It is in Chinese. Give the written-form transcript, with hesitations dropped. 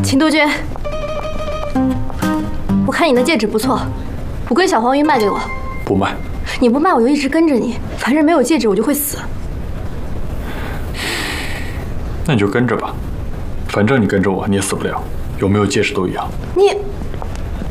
秦督军，我看你的戒指不错，5根小黄鱼卖给我。 不卖。 你不卖，我就一直跟着你，反正没有戒指我就会死。 那你就跟着吧，反正你跟着我你也死不了，有没有戒指都一样。 你。